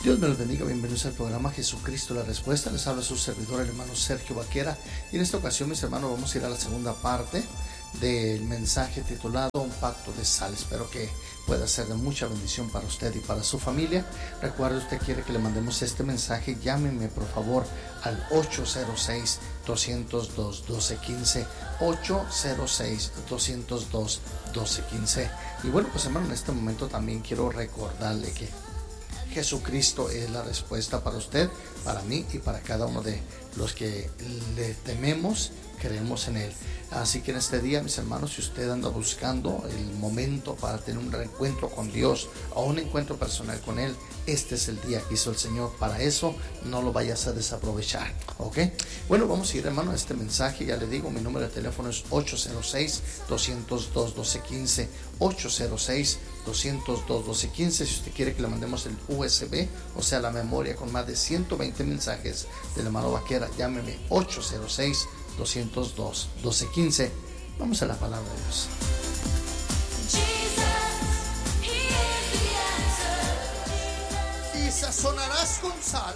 Dios me los bendiga, bienvenidos al programa Jesucristo la Respuesta. Les habla su servidor, el hermano Sergio Vaquera. Y en esta ocasión, mis hermanos, vamos a ir a la segunda parte del mensaje titulado Un pacto de sal. Espero que pueda ser de mucha bendición para usted y para su familia. Recuerde, usted quiere que le mandemos este mensaje, llámeme por favor al 806-202-1215, 806-202-1215. Y bueno, pues hermano, en este momento también quiero recordarle que Jesucristo es la respuesta para usted, para mí y para cada uno de los que le tememos, creemos en Él. Así que en este día, mis hermanos, si usted anda buscando el momento para tener un reencuentro con Dios o un encuentro personal con Él, este es el día que hizo el Señor para eso. No lo vayas a desaprovechar, ¿ok? Bueno, vamos a ir, hermano, a este mensaje. Ya le digo, mi número de teléfono es 806-202-1215, 806-202-1215. Si usted quiere que le mandemos el USB, o sea, la memoria con más de 120 mensajes del hermano Vaquera, llámeme 806-202-1215. Vamos a la palabra de Dios. Y sazonarás con sal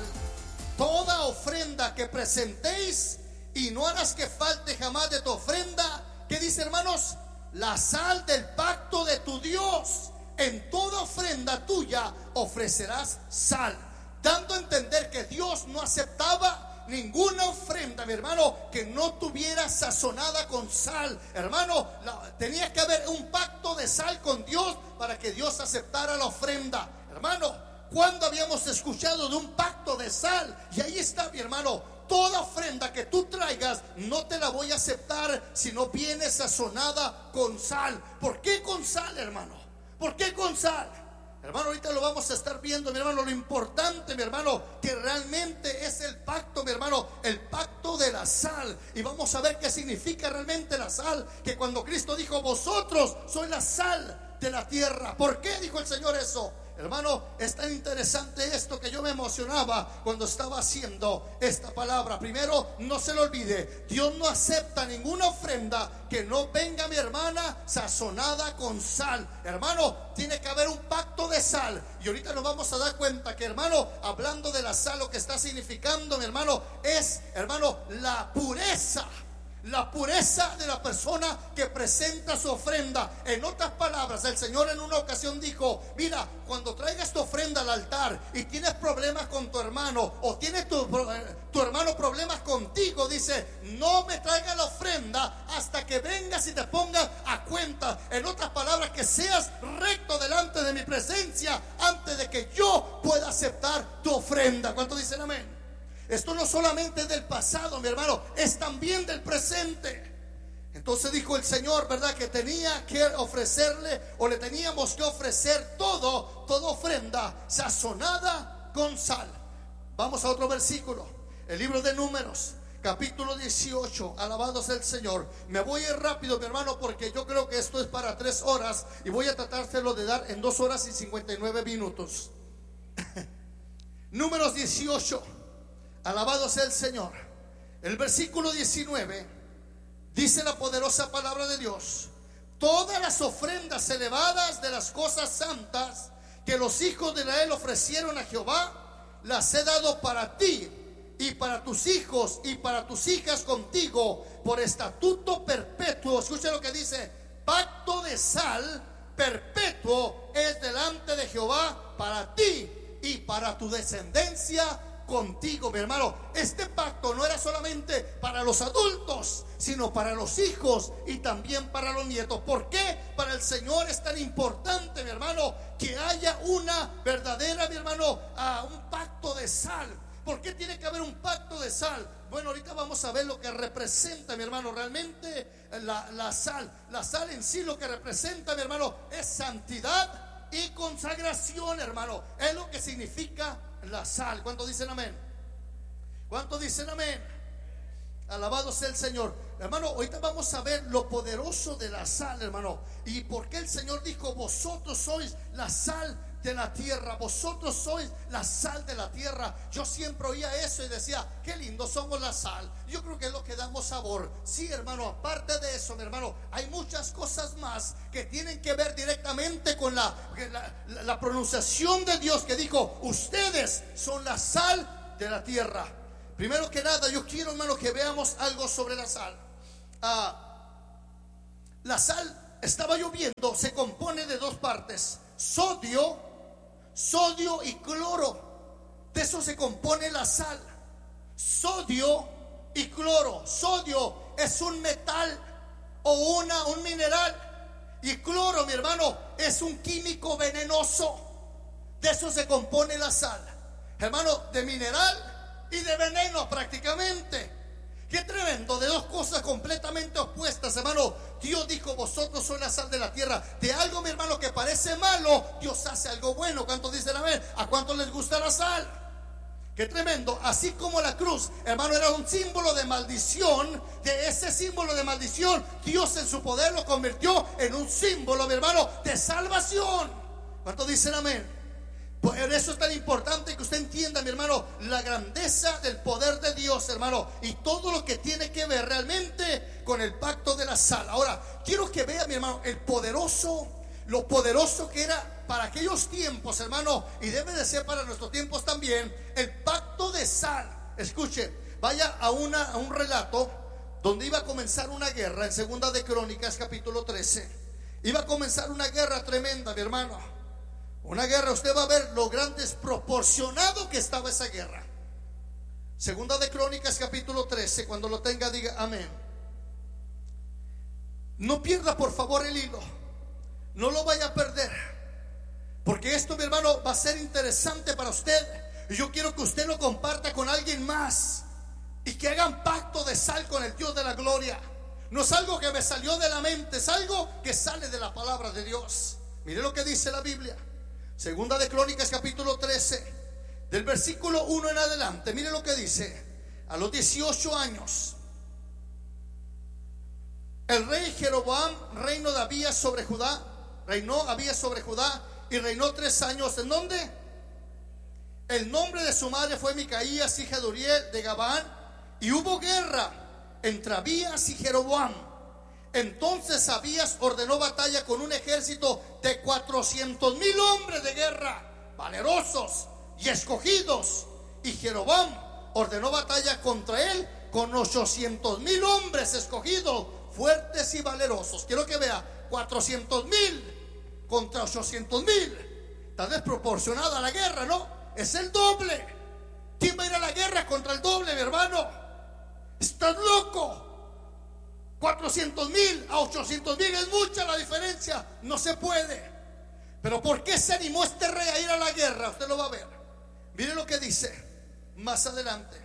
toda ofrenda que presentéis, y no harás que falte jamás de tu ofrenda. ¿Qué dice, hermanos? La sal del pacto de tu Dios. En toda ofrenda tuya ofrecerás sal, dando a entender que Dios no aceptaba ninguna ofrenda, mi hermano, que no tuviera sazonada con sal. Hermano, tenía que haber un pacto de sal con Dios para que Dios aceptara la ofrenda. Hermano, ¿cuándo habíamos escuchado de un pacto de sal? Y ahí está, mi hermano. Toda ofrenda que tú traigas no te la voy a aceptar si no viene sazonada con sal. ¿Por qué con sal, hermano? ¿Por qué con sal? Hermano, ahorita lo vamos a estar viendo, mi hermano. Lo importante, mi hermano, que realmente es el pacto, mi hermano, el pacto de la sal. Y vamos a ver qué significa realmente la sal. Que cuando Cristo dijo, vosotros sois la sal de la tierra. ¿Por qué dijo el Señor eso? Hermano, es tan interesante esto que yo me emocionaba cuando estaba haciendo esta palabra. Primero, no se lo olvide, Dios no acepta ninguna ofrenda que no venga, mi hermana, sazonada con sal. Hermano, tiene que haber un pacto de sal. Y ahorita nos vamos a dar cuenta que, hermano, hablando de la sal, lo que está significando, mi hermano, es, hermano, la pureza. La pureza de la persona que presenta su ofrenda. En otras palabras, el Señor en una ocasión dijo: mira, cuando traigas tu ofrenda al altar y tienes problemas con tu hermano, o tienes tu hermano problemas contigo, dice, no me traigas la ofrenda hasta que vengas y te pongas a cuenta. En otras palabras, que seas recto delante de mi presencia antes de que yo pueda aceptar tu ofrenda. ¿Cuántos dicen amén? Esto no solamente es del pasado, mi hermano, es también del presente. Entonces dijo el Señor, ¿verdad?, que tenía que ofrecerle, o le teníamos que ofrecer toda ofrenda sazonada con sal. Vamos a otro versículo, el libro de Números, capítulo 18. Alabado sea el Señor. Me voy a ir rápido, mi hermano, porque yo creo que esto es para 3 horas y voy a tratárselo de dar en 2 horas y 59 minutos. Números 18. Alabado sea el Señor. El versículo 19 dice la poderosa palabra de Dios: todas las ofrendas elevadas de las cosas santas que los hijos de Israel ofrecieron a Jehová, las he dado para ti y para tus hijos y para tus hijas contigo por estatuto perpetuo. Escucha lo que dice: pacto de sal perpetuo es delante de Jehová para ti y para tu descendencia contigo, mi hermano. Este pacto no era solamente para los adultos, sino para los hijos y también para los nietos. ¿Por qué para el Señor es tan importante, mi hermano, que haya una verdadera, mi hermano, un pacto de sal? ¿Por qué tiene que haber un pacto de sal? Bueno, ahorita vamos a ver lo que representa, mi hermano, realmente la sal. La sal en sí lo que representa, mi hermano, es santidad y consagración, hermano. Es lo que significa la sal. ¿Cuántos dicen amén? ¿Cuántos dicen amén? Alabado sea el Señor. Hermano, ahorita vamos a ver lo poderoso de la sal, hermano, y por qué el Señor dijo: vosotros sois la sal de la tierra. Vosotros sois la sal de la tierra. Yo siempre oía eso y decía, qué lindo, somos la sal. Yo creo que es lo que damos sabor. Sí, hermano, aparte de eso, mi hermano, hay muchas cosas más que tienen que ver directamente con la pronunciación de Dios, que dijo, ustedes son la sal de la tierra. Primero que nada, yo quiero, hermano, que veamos algo sobre la sal. La sal, estaba lloviendo, se compone de dos partes: sodio y cloro. De eso se compone la sal, sodio y cloro. Sodio es un metal o un mineral, y cloro, mi hermano, es un químico venenoso. De eso se compone la sal, hermano, de mineral y de veneno prácticamente. Qué tremendo, de dos cosas completamente opuestas, hermano. Dios dijo, vosotros sois la sal de la tierra. De algo, mi hermano, que parece malo, Dios hace algo bueno. ¿Cuántos dicen amén? ¿A cuántos les gusta la sal? Qué tremendo. Así como la cruz, hermano, era un símbolo de maldición, de ese símbolo de maldición, Dios en su poder lo convirtió en un símbolo, mi hermano, de salvación. ¿Cuántos dicen amén? Por eso es tan importante que usted entienda, mi hermano, la grandeza del poder de Dios, hermano, y todo lo que tiene que ver realmente con el pacto de la sal. Ahora, quiero que vea, mi hermano, lo poderoso que era para aquellos tiempos, hermano, y debe de ser para nuestros tiempos también, el pacto de sal. Escuche, vaya a un relato donde iba a comenzar una guerra, en Segunda de Crónicas, capítulo 13. Iba a comenzar una guerra tremenda, mi hermano. Una guerra, usted va a ver lo grande desproporcionado que estaba esa guerra. Segunda de Crónicas, capítulo 13. Cuando lo tenga, diga amén. No pierda, por favor, el hilo. No lo vaya a perder, porque esto, mi hermano, va a ser interesante para usted. Y yo quiero que usted lo comparta con alguien más, y que hagan pacto de sal con el Dios de la gloria. No es algo que me salió de la mente, es algo que sale de la palabra de Dios. Mire lo que dice la Biblia. Segunda de Crónicas, capítulo 13, del versículo 1 en adelante. Mire lo que dice. A los 18 años, el rey Jeroboam reinó sobre Judá y reinó 3 años. ¿En dónde? El nombre de su madre fue Micaías, hija de Uriel de Gabán. Y hubo guerra entre Abías y Jeroboam. Entonces Abías ordenó batalla con un ejército de 400,000 hombres de guerra, valerosos y escogidos. Y Jeroboam ordenó batalla contra él con 800,000 hombres escogidos, fuertes y valerosos. Quiero que vea, 400,000 contra 800,000. Está desproporcionada la guerra, ¿no? Es el doble. ¿Quién va a ir a la guerra contra el doble, mi hermano? ¿Estás loco? 400,000 a 800,000 es mucha la diferencia. No se puede. Pero ¿por qué se animó este rey a ir a la guerra? Usted lo va a ver. Mire lo que dice más adelante.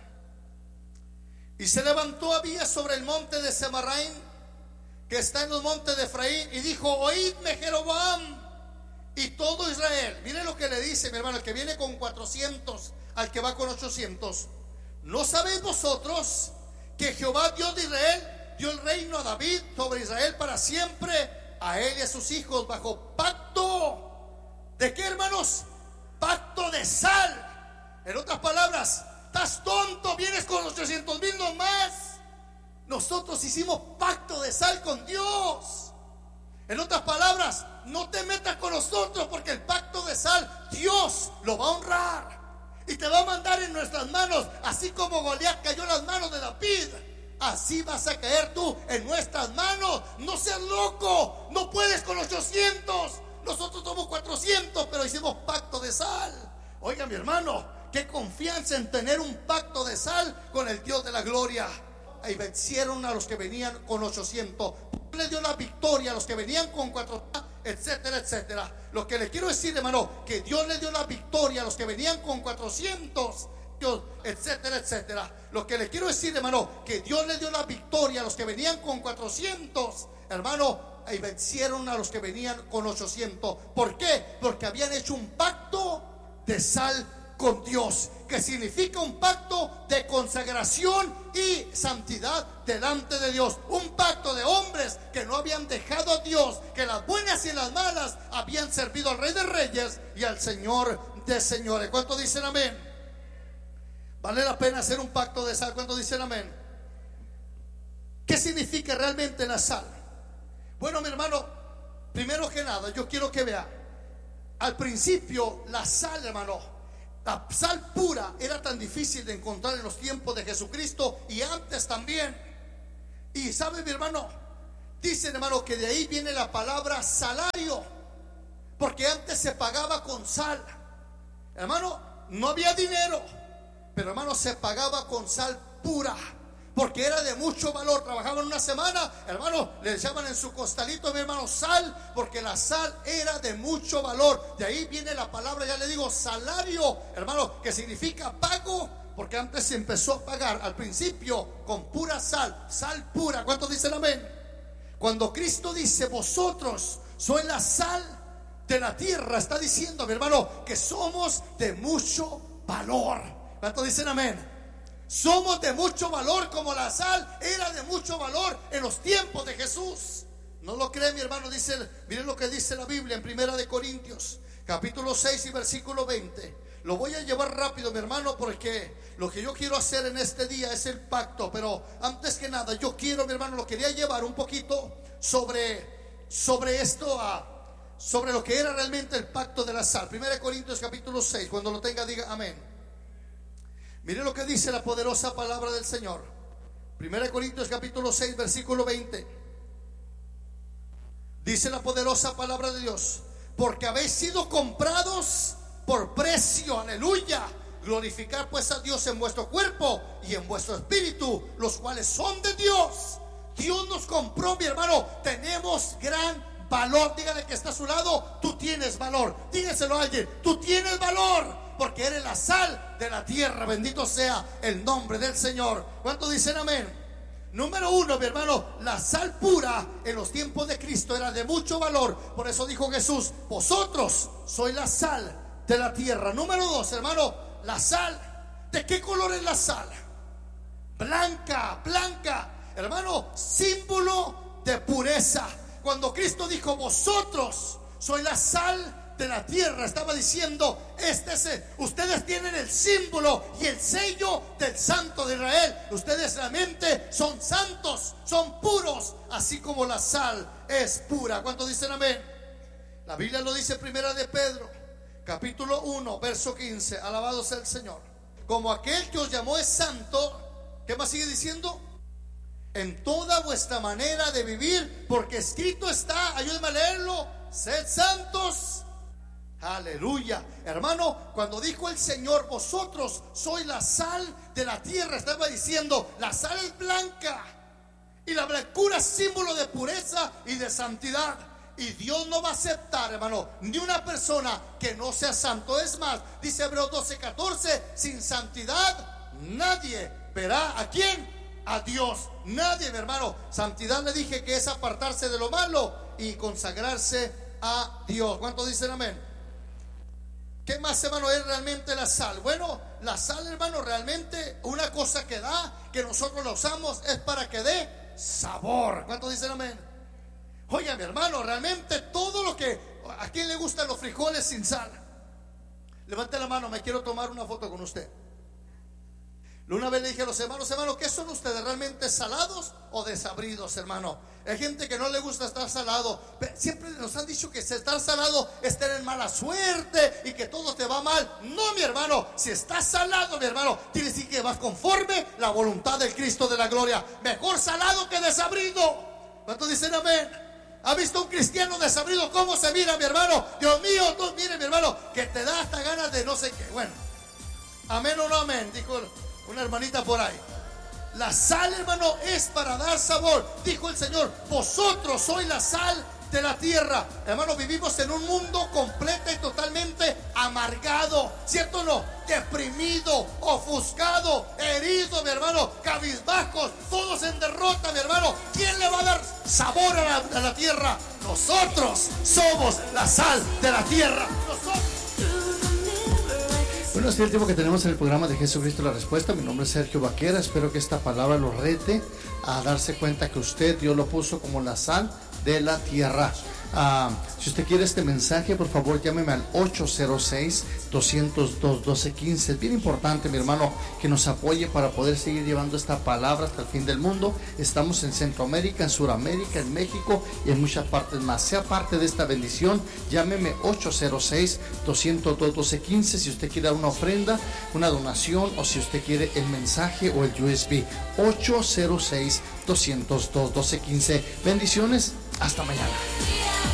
Y se levantó Abías sobre el monte de Semaraim, que está en los montes de Efraín, y dijo: oídme, Jeroboam y todo Israel. Mire lo que le dice, mi hermano, el que viene con 400 al que va con 800. ¿No sabéis vosotros que Jehová, Dios de Israel, dio el reino a David sobre Israel para siempre, a él y a sus hijos, bajo pacto? ¿De qué, hermanos? Pacto de sal. En otras palabras, ¿estás tonto? ¿Vienes con 800,000 nomás? Nosotros hicimos pacto de sal con Dios. En otras palabras, no te metas con nosotros, porque el pacto de sal Dios lo va a honrar y te va a mandar en nuestras manos. Así como Goliat cayó en las manos de David, así vas a caer tú en nuestras manos. No seas loco, no puedes con 800. Nosotros somos 400, pero hicimos pacto de sal. Oiga, mi hermano, qué confianza en tener un pacto de sal con el Dios de la gloria. Y vencieron a los que venían con 800. Le dio la victoria a los que venían con 400, etcétera, etcétera. Lo que le quiero decir, hermano, que Dios le dio la victoria a los que venían con 400, etcétera, etcétera. Lo que le quiero decir, hermano, que Dios le dio la victoria a los que venían con 400, hermano, y vencieron a los que venían con 800. ¿Por qué? Porque habían hecho un pacto de sal con Dios. que significa un pacto de consagración y santidad delante de Dios. Un pacto de hombres que no habían dejado a Dios, que las buenas y las malas habían servido al Rey de Reyes y al Señor de Señores. ¿Cuántos dicen amén? Vale la pena hacer un pacto de sal. ¿Cuántos dicen amén? ¿Qué significa realmente la sal? Bueno, mi hermano, primero que nada, yo quiero que vea. Al principio, la sal, hermano, la sal pura era tan difícil de encontrar en los tiempos de Jesucristo y antes también. Y sabe, mi hermano, dicen, hermano, que de ahí viene la palabra salario, porque antes se pagaba con sal. Hermano, no había dinero, pero hermano, se pagaba con sal pura, porque era de mucho valor. Trabajaban una semana, hermano, le echaban en su costalito, mi hermano, sal, porque la sal era de mucho valor. De ahí viene la palabra, ya le digo, salario, hermano, que significa pago, porque antes se empezó a pagar al principio con pura sal, sal pura. ¿Cuántos dicen amén? Cuando Cristo dice, vosotros sois la sal de la tierra, está diciendo, mi hermano, que somos de mucho valor. ¿Cuántos dicen amén? Somos de mucho valor, como la sal era de mucho valor en los tiempos de Jesús. ¿No lo cree, mi hermano? Dice, miren lo que dice la Biblia en 1 Corintios capítulo 6 y versículo 20. Lo voy a llevar rápido, mi hermano, porque lo que yo quiero hacer en este día es el pacto. Pero antes que nada, yo quiero, mi hermano, lo quería llevar un poquito sobre esto, sobre lo que era realmente el pacto de la sal. 1 Corintios capítulo 6, cuando lo tenga diga amén. Mire lo que dice la poderosa palabra del Señor. 1 Corintios capítulo 6 versículo 20. Dice la poderosa palabra de Dios: porque habéis sido comprados por precio, aleluya. Glorificar pues a Dios en vuestro cuerpo y en vuestro espíritu, los cuales son de Dios. Dios nos compró, mi hermano. Tenemos gran valor. Dígale que está a su lado: tú tienes valor. Dígaselo a alguien: tú tienes valor, porque eres la sal de la tierra. Bendito sea el nombre del Señor. ¿Cuántos dicen amén? Número uno, mi hermano, la sal pura en los tiempos de Cristo era de mucho valor. Por eso dijo Jesús: vosotros sois la sal de la tierra. Número dos, hermano, la sal. ¿De qué color es la sal? Blanca, blanca. Hermano, símbolo de pureza. Cuando Cristo dijo: vosotros sois la sal de la tierra, estaba diciendo: ustedes tienen el símbolo y el sello del Santo de Israel. Ustedes realmente son santos, son puros, así como la sal es pura. ¿Cuántos dicen amén? La Biblia lo dice, primera de Pedro capítulo 1 verso 15. Alabado sea el Señor. Como aquel que os llamó es santo. ¿Qué más sigue diciendo? En toda vuestra manera de vivir, porque escrito está, ayúdenme a leerlo: sed santos. Aleluya. Hermano, cuando dijo el Señor: vosotros sois la sal de la tierra, estaba diciendo: la sal es blanca, y la blancura es símbolo de pureza y de santidad. Y Dios no va a aceptar, hermano, ni una persona que no sea santo. Es más, dice Hebreos 12:14: sin santidad nadie verá ¿a quién? A Dios. Nadie, mi hermano. Santidad, le dije, que es apartarse de lo malo y consagrarse a Dios. ¿Cuántos dicen amén? ¿Qué más, hermano, es realmente la sal? Bueno, la sal, hermano, realmente una cosa que da, que nosotros la usamos, es para que dé sabor. ¿Cuántos dicen amén? Oye, mi hermano, realmente todo lo que... ¿A quién le gustan los frijoles sin sal? Levante la mano, me quiero tomar una foto con usted. Una vez le dije a los hermanos: ¿qué son ustedes? ¿Realmente salados o desabridos, hermano? Hay gente que no le gusta estar salado. Siempre nos han dicho que estar salado es tener mala suerte y que todo te va mal. No, mi hermano, si estás salado, mi hermano, tienes que decir que vas conforme la voluntad del Cristo de la gloria. Mejor salado que desabrido. ¿Cuántos dicen amén? ¿Ha visto un cristiano desabrido cómo se mira, mi hermano? Dios mío, no, mire, mi hermano, que te da hasta ganas de no sé qué. Bueno, amén o no amén, dijo una hermanita por ahí. La sal, hermano, es para dar sabor. Dijo el Señor: vosotros sois la sal de la tierra. Hermano, vivimos en un mundo completo y totalmente amargado, ¿cierto o no? Deprimido, ofuscado, herido, mi hermano, cabizbajos, todos en derrota, mi hermano. ¿Quién le va a dar sabor a la tierra? Nosotros somos la sal de la tierra. Nosotros. Bueno, este es el tiempo que tenemos en el programa de Jesucristo la Respuesta. Mi nombre es Sergio Vaquera. Espero que esta palabra lo rete a darse cuenta que usted, Dios lo puso como la sal de la tierra. Si usted quiere este mensaje, por favor llámeme al 806-202-1215. Es bien importante, mi hermano, que nos apoye para poder seguir llevando esta palabra hasta el fin del mundo. Estamos en Centroamérica, en Sudamérica, en México y en muchas partes más. Sea parte de esta bendición, llámeme 806-202-1215 si usted quiere dar una ofrenda, una donación, o si usted quiere el mensaje o el USB. 806-202-1215. Bendiciones, hasta mañana.